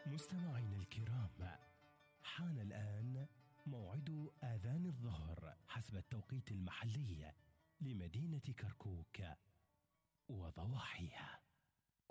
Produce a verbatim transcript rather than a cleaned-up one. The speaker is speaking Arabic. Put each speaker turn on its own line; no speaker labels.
مستمعينا الكرام، حان الآن موعد آذان الظهر حسب التوقيت المحلي لمدينة كركوك وضواحيها.